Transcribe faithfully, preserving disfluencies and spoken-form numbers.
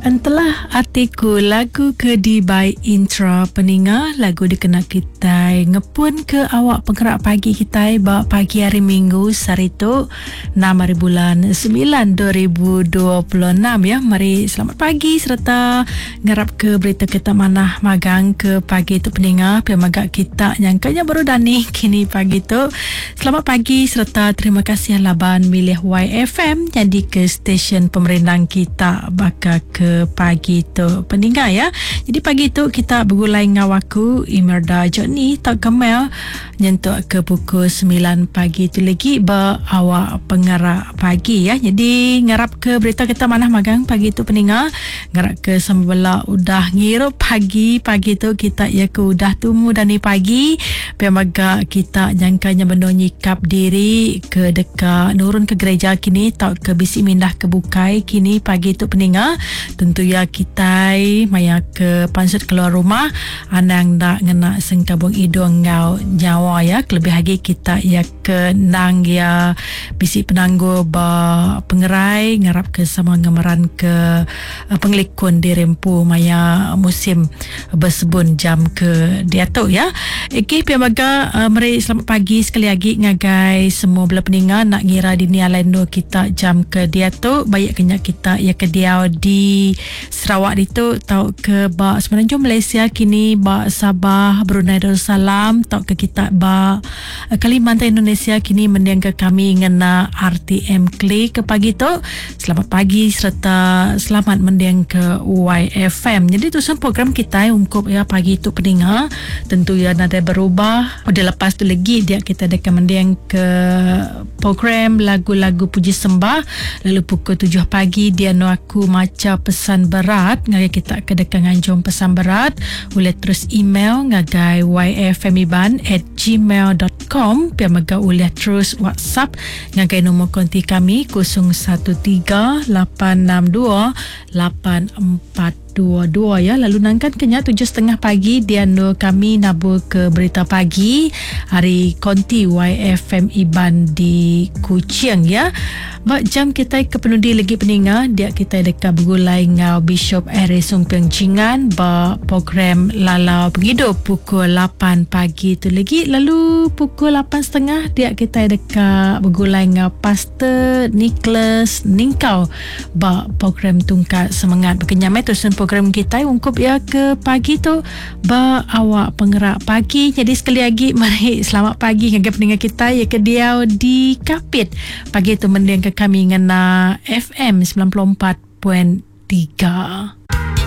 Entahlah artiku lagu ke di by Intra Peninga, lagu dikena kita ngepun ke awak penggerak pagi kita ba pagi hari Minggu hari tu enam hari bulan sembilan dua ribu dua puluh enam ya. Mari selamat pagi serta ngarap ke berita kita manah magang ke pagi tu Peninga pia magak kita nyangkanya baru dani kini pagi tu. Selamat pagi serta terima kasih laban milih Y F M jadi ke stesen pemerintah kita baka ke pagi tu Peninga ya. Jadi pagi tu kita bergulai ngawaku Imelda Johnny tak kemel nyentuk ke pukul sembilan pagi tu lagi ba awak pengerak pagi ya. Jadi ngarap ke berita kita manah magang pagi tu Peninga, ngarap ke sembela udah ngirup pagi pagi tu kita ya ke udah tumu dani pagi pia maga kita jangkanya benda nyikap diri ke dekat nurun ke gereja kini tak ke bisi mindah ke bukai kini pagi tu Peninga. Tentu ya kita maya ke pansut keluar rumah anang dak ngena sengkabung hidung ngau nyawa ya. Kelebih lagi kita ya ke nang ya bisi penanggu ba pengerai ngarap ke sama ngemeran ke uh, penglikun di rempu maya musim bersebun jam ke dia tu ya. Okey pia maga uh, mari selamat pagi sekali lagi ngagai semua belah Peninga nak ngira di ni alendo kita jam ke dia tu banyak kenyak kita ya ke dia di Sarawak itu tau ke ba Semenanjung Malaysia kini ba Sabah Brunei Darussalam tau ke kita ba Kalimantan Indonesia kini mendiang ke kami ngena R T M Klik ke pagi tu. Selamat pagi serta selamat mendiang ke Y F M. Jadi tu semua program kita ungkup ya pagi tu Peninga tentu ya nada berubah. Udah lepas tu lagi dia kita dekat mendiang ke program lagu-lagu puji sembah. Lalu pukul tujuh pagi dia no aku maca pesan berat ngagai kita ke dekat nganjung pesan berat boleh terus email ngagai yfmiban at gmail dot com pia maga boleh terus WhatsApp ngagai nombor konti kami kosong satu tiga lapan enam dua lapan empat dua dua ya. Lalu nangkan kenya tujuh setengah pagi dia no kami nabur ke berita pagi hari konti Y F M Iban di Kuching ya. Bak jam kita ke penundi lagi Peninga dia kita dekat bergulai ngau Bishop Eri Sungpiang Jingan ba program Lalau Penghidup pukul lapan pagi tu lagi. Lalu pukul lapan setengah dia kita dekat bergulai ngau Pastor Nicholas Ningkau ba program Tungkat Semangat berkenyamai terusan program kita ungkup ya ke pagi tu ba awak penggerak pagi. Jadi sekali lagi mari selamat pagi ngagai Peninga kita ya ke dia di Kapit pagi tu mendiang ke kami ngena F M sembilan puluh empat perpuluhan tiga.